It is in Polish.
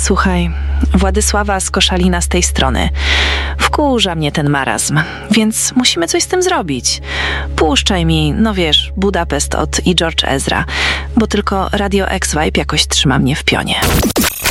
Słuchaj, Władysława z Koszalina z tej strony. Wkurza mnie ten marazm, więc musimy coś z tym zrobić. Puszczaj mi, no wiesz, Budapest od i George Ezra, bo tylko Radio X-Vibe jakoś trzyma mnie w pionie.